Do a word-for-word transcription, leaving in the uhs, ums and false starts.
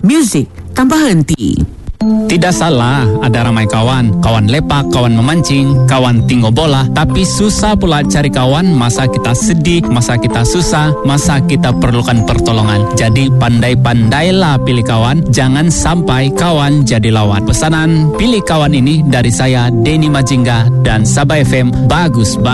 Music tanpa henti. Tidak salah ada ramai kawan, kawan lepak, kawan memancing, kawan tinggal bola, tapi susah pula cari kawan masa kita sedih, masa kita susah, masa kita perlukan pertolongan. Jadi pandai-pandailah pilih kawan, jangan sampai kawan jadi lawan. Pesanan pilih kawan ini dari saya, Denny Majingga dan Sabah F M, bagus banget.